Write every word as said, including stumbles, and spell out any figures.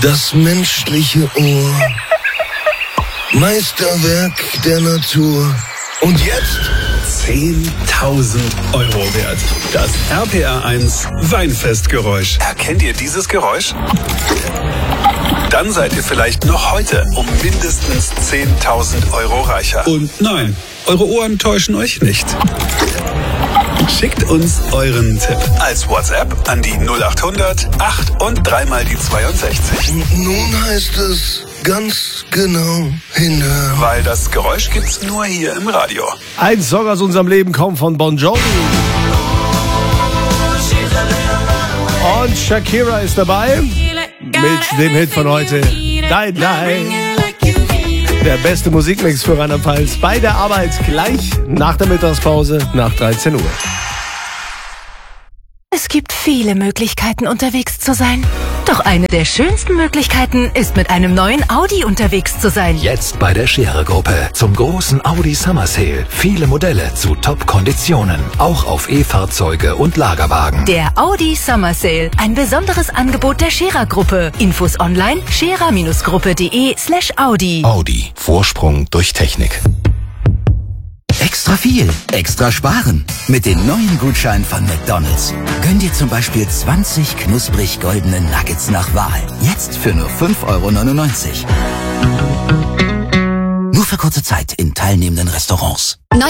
Das menschliche Ohr. Meisterwerk der Natur. Und jetzt zehntausend Euro wert. Das R P R eins Weinfestgeräusch. Erkennt ihr dieses Geräusch? Dann seid ihr vielleicht noch heute um mindestens zehntausend Euro reicher. Und nein, eure Ohren täuschen euch nicht. Schickt uns euren Tipp als WhatsApp an die null acht hundert acht und dreimal die zweiundsechzig. Und nun heißt es ganz genau hinhören. Weil das Geräusch gibt's nur hier im Radio. Ein Song aus unserem Leben kommt von Bon Jovi. Und Shakira ist dabei mit dem Hit von heute, Die Die. Der beste Musikmix für Rheinland-Pfalz bei der Arbeit gleich nach der Mittagspause nach dreizehn Uhr. Es gibt viele Möglichkeiten, unterwegs zu sein. Doch eine der schönsten Möglichkeiten ist, mit einem neuen Audi unterwegs zu sein. Jetzt bei der Scherer-Gruppe zum großen Audi Summer Sale. Viele Modelle zu Top-Konditionen. Auch auf E-Fahrzeuge und Lagerwagen. Der Audi Summer Sale. Ein besonderes Angebot der Scherer-Gruppe. Infos online scherer-gruppe.de slash Audi. Audi. Vorsprung durch Technik. Extra viel, extra sparen. Mit den neuen Gutscheinen von McDonald's. Gönn dir zum Beispiel zwanzig knusprig goldene Nuggets nach Wahl. Jetzt für nur fünf Euro neunundneunzig. Nur für kurze Zeit in teilnehmenden Restaurants.